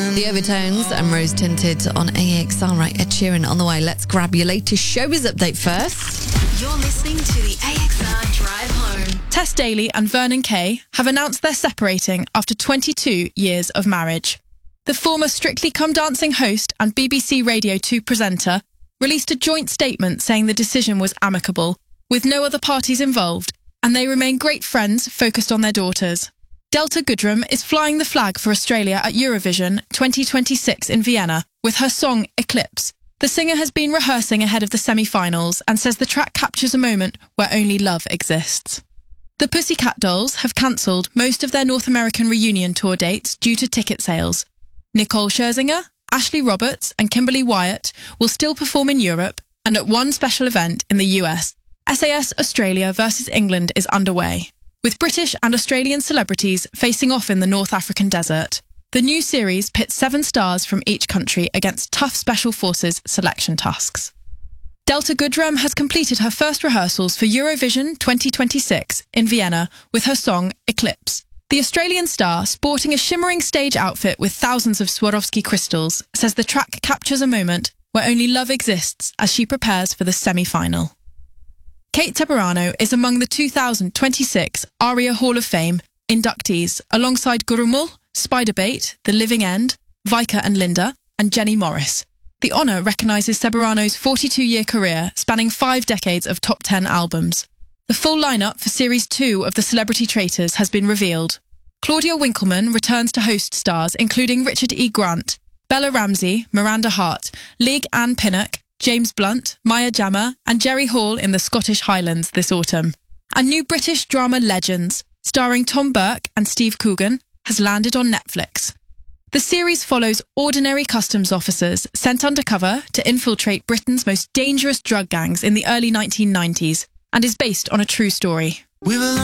The Overtones and Rose Tinted on AXR. Right, Ed Sheeran on the way. Let's grab your latest showbiz update first. You're listening to the AXR Drive Home. Tess Daly and Vernon Kay have announced they're separating after 22 years of marriage. The former Strictly Come Dancing host and BBC Radio 2 presenter released a joint statement saying the decision was amicable, with no other parties involved, and they remain great friends focused on their daughters. Delta Goodrem is flying the flag for Australia at Eurovision 2026 in Vienna with her song Eclipse. The singer has been rehearsing ahead of the semi-finals and says the track captures a moment where only love exists. The Pussycat Dolls have cancelled most of their North American reunion tour dates due to ticket sales. Nicole Scherzinger, Ashley Roberts and Kimberly Wyatt will still perform in Europe, and at one special event in the US, SAS Australia versus England is underway, with British and Australian celebrities facing off in the North African desert. The new series pits 7 stars from each country against tough Special Forces selection tasks. Delta Goodrem has completed her first rehearsals for Eurovision 2026 in Vienna with her song Eclipse. The Australian star, sporting a shimmering stage outfit with thousands of Swarovski crystals, says the track captures a moment where only love exists as she prepares for the semi-final. Kate Ceberano is among the 2026 ARIA Hall of Fame inductees, alongside Gurumul, Spiderbait, The Living End, Vika and Linda, and Jenny Morris. The honour recognises Ceberano's 42-year career, spanning 5 decades of top 10 albums. The full lineup for Series 2 of The Celebrity Traitors has been revealed. Claudia Winkleman returns to host stars including Richard E. Grant, Bella Ramsey, Miranda Hart, League Ann Pinnock, James Blunt, Maya Jama and Jerry Hall in the Scottish Highlands this autumn. And new British drama Legends, starring Tom Burke and Steve Coogan, has landed on Netflix. The series follows ordinary customs officers sent undercover to infiltrate Britain's most dangerous drug gangs in the early 1990s and is based on a true story.